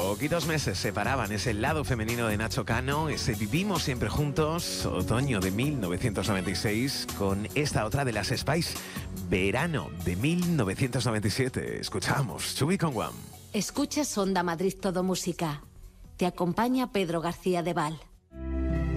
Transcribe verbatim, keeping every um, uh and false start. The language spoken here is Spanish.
Poquitos meses separaban ese lado femenino de Nacho Cano, ese Vivimos siempre juntos, otoño de mil novecientos noventa y seis, con esta otra de las Spice, verano de mil novecientos noventa y siete. Escuchamos Chubby con Guam. Escuchas Onda Madrid Todo Música. Te acompaña Pedro García de Val.